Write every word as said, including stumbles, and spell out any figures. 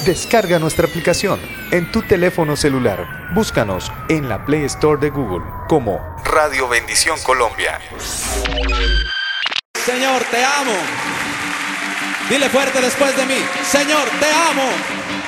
Descarga nuestra aplicación en tu teléfono celular. Búscanos en la Play Store de Google como Radio Bendición Colombia. Señor, te amo. Dile fuerte después de mí. Señor, te amo.